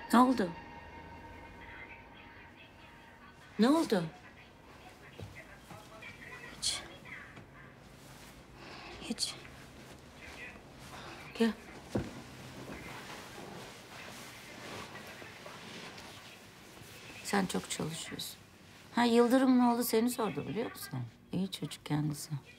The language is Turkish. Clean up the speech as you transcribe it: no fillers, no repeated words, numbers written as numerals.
Ne oldu? Ne oldu? Hiç. Hiç. Gel. Sen çok çalışıyorsun. Ha, Yıldırım'ın oğlu seni sordu biliyor musun? İyi çocuk kendisi.